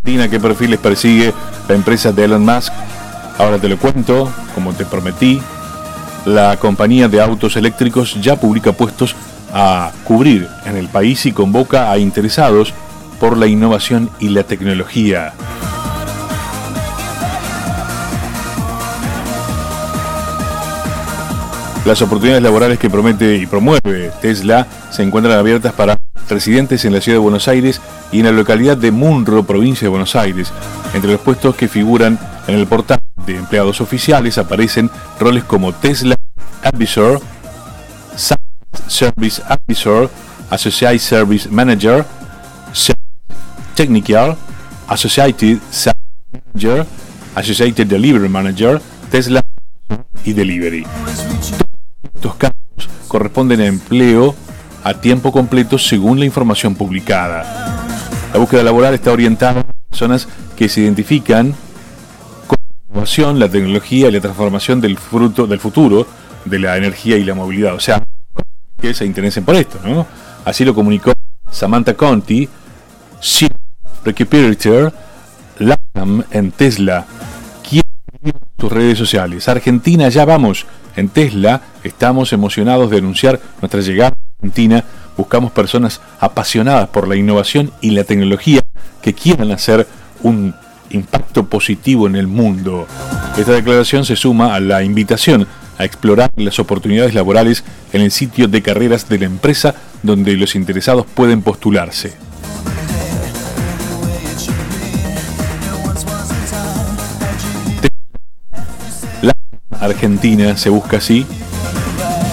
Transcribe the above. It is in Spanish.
¿Qué perfiles persigue la empresa de Elon Musk? Ahora te lo cuento, como te prometí. La compañía de autos eléctricos ya publica puestos a cubrir en el país y convoca a interesados por la innovación y la tecnología. Las oportunidades laborales que promete y promueve Tesla se encuentran abiertas para residentes en la ciudad de Buenos Aires y en la localidad de Munro, provincia de Buenos Aires. Entre los puestos que figuran en el portal de empleados oficiales aparecen roles como Tesla Advisor, Service Advisor, Associate Service Manager, Technical, Associated Service Manager, Associated Delivery Manager, Tesla y Delivery. Estos casos corresponden a empleo a tiempo completo según la información publicada. La búsqueda laboral está orientada a personas que se identifican con la innovación, la tecnología y la transformación del futuro de la energía y la movilidad. O sea, que se interesen por esto, ¿no? Así lo comunicó Samantha Conti, Chief Recuperator LATAM en Tesla, quien en sus redes sociales: Argentina, ya vamos. En Tesla estamos emocionados de anunciar nuestra llegada a Argentina. Buscamos personas apasionadas por la innovación y la tecnología que quieran hacer un impacto positivo en el mundo. Esta declaración se suma a la invitación a explorar las oportunidades laborales en el sitio de carreras de la empresa, donde los interesados pueden postularse. La Argentina se busca así.